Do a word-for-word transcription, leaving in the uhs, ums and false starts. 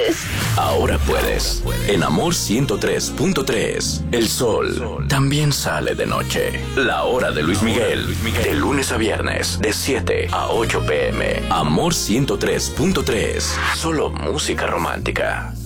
puedes. Ahora puedes. En Amor ciento tres punto tres. El sol también sale de noche. La hora de Luis Miguel. De lunes a viernes, de siete a ocho pm. Amor ciento tres punto tres. Solo música romántica.